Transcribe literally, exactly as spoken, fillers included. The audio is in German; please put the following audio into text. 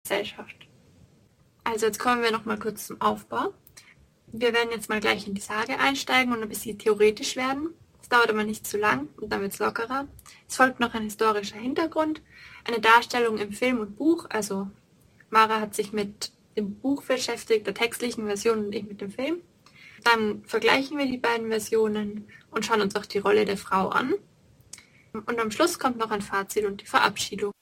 Gesellschaft. Also jetzt kommen wir nochmal kurz zum Aufbau. Wir werden jetzt mal gleich in die Sage einsteigen und ein bisschen theoretisch werden. Es dauert aber nicht zu lang und dann wird es lockerer. Es folgt noch ein historischer Hintergrund, eine Darstellung im Film und Buch. Also Mara hat sich mit dem Buch beschäftigt, der textlichen Version und ich mit dem Film. Dann vergleichen wir die beiden Versionen und schauen uns auch die Rolle der Frau an. Und am Schluss kommt noch ein Fazit und die Verabschiedung.